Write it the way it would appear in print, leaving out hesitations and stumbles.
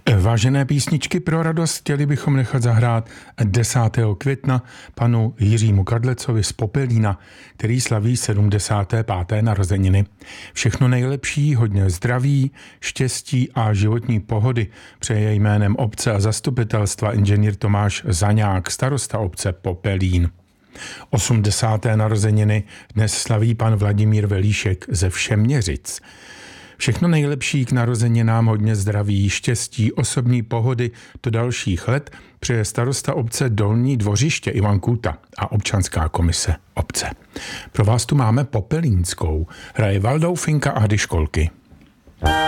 Vážené písničky pro radost chtěli bychom nechat zahrát 10. května panu Jiřímu Kadlecovi z Popelína, který slaví 75. narozeniny. Všechno nejlepší, hodně zdraví, štěstí a životní pohody přeje jménem obce a zastupitelstva inženýr Tomáš Zaňák, starosta obce Popelín. 80. narozeniny dnes slaví pan Vladimír Velíšek ze Všeměřic. Všechno nejlepší k narozeninám, hodně zdraví, štěstí, osobní pohody do dalších let přeje starosta obce Dolní Dvořiště Ivan Kůta a občanská komise obce. Pro vás tu máme Popelínskou. Hraje Valdou Finka a Hdy Školky.